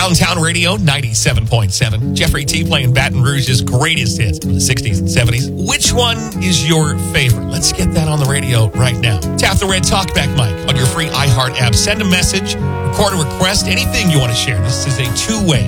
Downtown Radio 97.7. Jeffrey T playing Baton Rouge's greatest hits from the 60s and 70s. Which one is your favorite? Let's get that on the radio right now. Tap the red talkback mic on your free iHeart app. Send a message, record a request, anything you want to share. This is a two-way